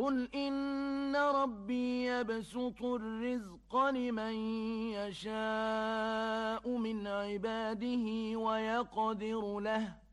قل إن ربي يبسط الرزق لمن يشاء من عباده ويقدر له